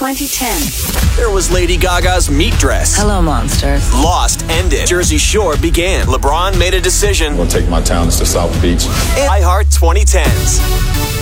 2010. There was Lady Gaga's meat dress. Hello, monsters. Lost ended. Jersey Shore began. LeBron made a decision. I'm going to take my talents to South Beach. And iHeart 2010s.